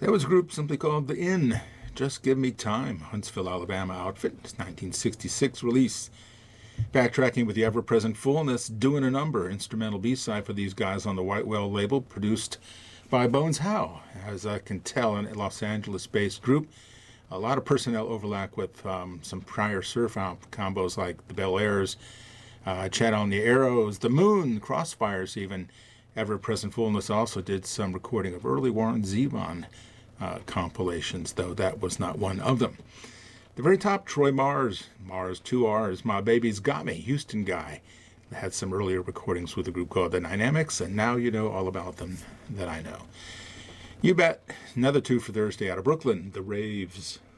That was a group simply called The Inn. Just Give Me Time, Huntsville, Alabama outfit, 1966 release. Backtracking with the ever-present Fullness, Doing a Number, instrumental B-side for these guys on the White Whale label, produced by Bones Howe. As I can tell, a Los Angeles-based group. A lot of personnel overlap with some prior surf combos like the Bel Airs, Chat on the Arrows, The Moon, Crossfires even. Ever-present Fullness also did some recording of early Warren Zevon compilations, though that was not one of them. The very top, Troy Mars, Mars 2Rs, My Baby's Got Me, Houston guy. Had some earlier recordings with a group called The Dynamics, and now you know all about them that I know. You bet. Another two for Thursday out of Brooklyn, The Raves.